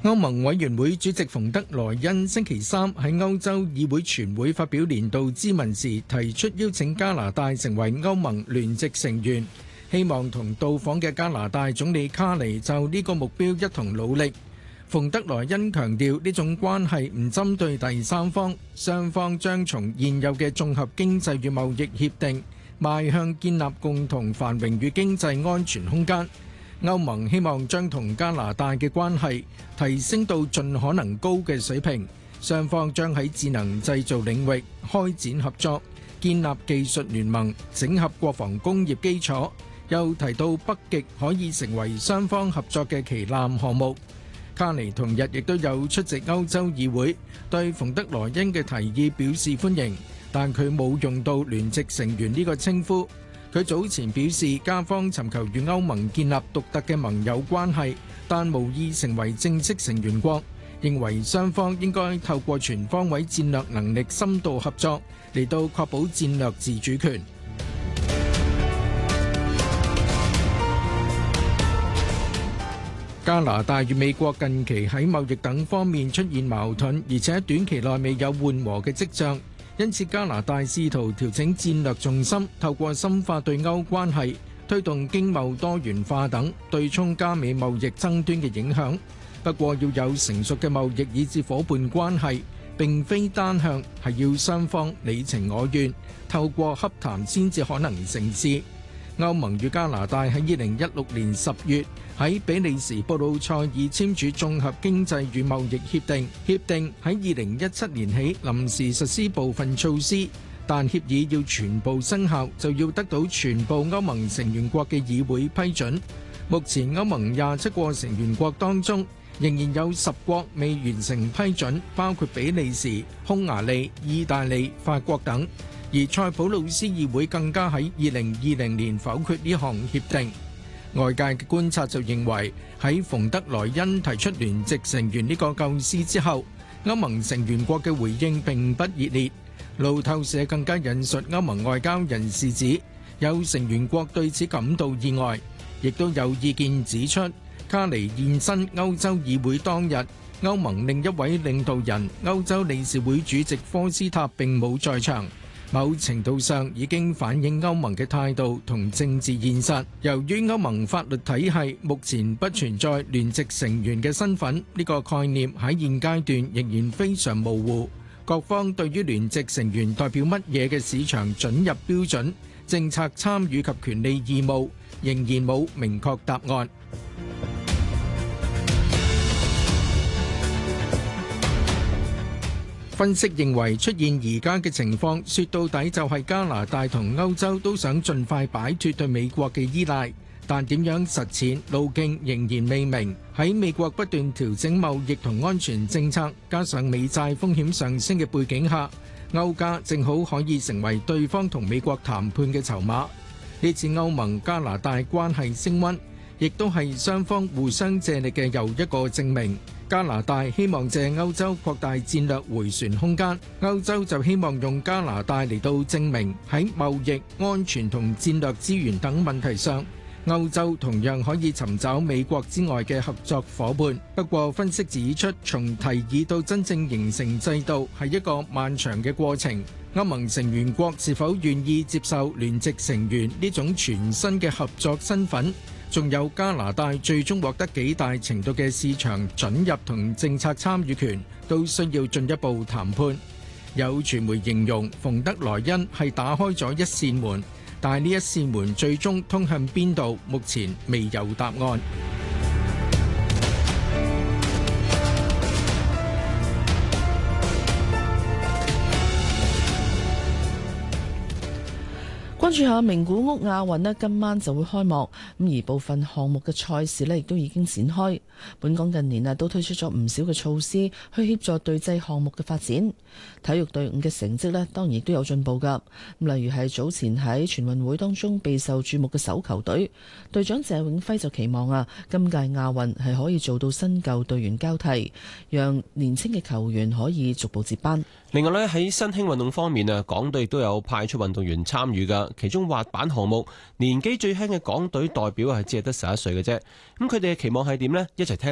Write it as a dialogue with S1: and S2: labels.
S1: 歐盟委員會主席馮德萊恩星期三喺歐洲議會全會發表年度咨文時，提出邀請加拿大成為歐盟聯席成員，希望同到訪嘅加拿大總理卡尼就呢個目標一同努力。馮德萊恩強調呢種關係唔針對第三方，雙方將從現有嘅綜合經濟與貿易協定邁向建立共同繁榮與經濟安全空間。歐盟希望將同加拿大嘅關係提升到盡可能高嘅水平，雙方將喺智能製造領域開展合作，建立技術聯盟，整合國防工業基礎。又提到北極可以成為雙方合作嘅旗艦項目。卡尼同日亦都有出席歐洲議會，對馮德萊恩嘅提議表示歡迎，但佢冇用到聯席成員呢個稱呼。佢早前表示，加方尋求與歐盟建立獨特嘅盟友關係，但無意成為正式成員國，認為雙方應該透過全方位戰略能力深度合作，嚟到確保戰略自主權。加拿大與美國近期喺貿易等方面出現矛盾，而且短期內未有緩和嘅跡象。因此，加拿大試圖調整戰略重心，透過深化對歐關係、推動經貿多元化等，對沖加美貿易爭端嘅影響。不過，要有成熟嘅貿易以至夥伴關係，並非單向，係要雙方你情我願，透過洽談先至可能成事。歐盟與加拿大喺2016年10月喺比利時布魯塞爾簽署綜合經濟與貿易協定，協定喺2017年起臨時實施部分措施，但協議要全部生效就要得到全部歐盟成員國嘅議會批准。目前歐盟27個成員國當中，仍然有10國未完成批准，包括比利時、匈牙利、意大利、法國等。而塞浦路斯議會更加喺2020年否決呢項協定。外界嘅觀察就認為，喺馮德萊恩提出聯席成員呢個構思之後，歐盟成員國嘅回應並不熱烈。路透社更加引述歐盟外交人士指，有成員國對此感到意外，亦都有意見指出，卡尼現身歐洲議會當日，歐盟另一位領導人歐洲理事會主席科斯塔並冇在場。某程度上已經反映歐盟嘅態度同政治現實。由於歐盟法律體系目前不存在聯席成員嘅身份，呢個概念喺現階段仍然非常模糊。各方對於聯席成員代表乜嘢嘅市場准入標準、政策參與及權利義務，仍然冇明確答案。分析認為，出現而家嘅情況，說到底就係加拿大同歐洲都想盡快擺脫對美國嘅依賴，但點樣實踐路徑仍然未明。喺美國不斷調整貿易同安全政策，加上美債風險上升嘅背景下，歐加正好可以成為對方同美國談判嘅籌碼。呢次歐盟加拿大關係升溫，亦都係雙方互相借力嘅又一個證明。加拿大希望借歐洲擴大戰略迴旋空間，歐洲就希望用加拿大嚟到證明喺貿易、安全同戰略資源等問題上，歐洲同樣可以尋找美國之外嘅合作夥伴。不過分析指出，從提議到真正形成制度係一個漫長嘅過程。歐盟成員國是否願意接受聯席成員呢種全新嘅合作身份？仲有加拿大最終獲得幾大程度嘅市場准入同政策參與權，都需要進一步談判。有傳媒形容馮德萊恩係打開咗一扇門，但係呢一扇門最終通向邊度，目前未有答案。
S2: 關注下名古屋亞運呢，今晚就會開幕，咁而部分項目嘅賽事呢亦都已經展開。本港近年都推出咗唔少嘅措施去協助隊際項目嘅發展，體育隊伍嘅成績呢當然亦都有進步噶。例如係早前喺全運會當中備受注目嘅手球隊，隊長謝永輝就期望今屆亞運係可以做到新舊隊員交替，讓年輕嘅球員可以逐步接班。
S3: 另外咧，喺新興運動方面港隊亦都有派出運動員參與噶。其中滑板項目年紀最輕嘅港隊代表係只係得11歲嘅啫。咁佢哋嘅期望係點呢？一齊聽。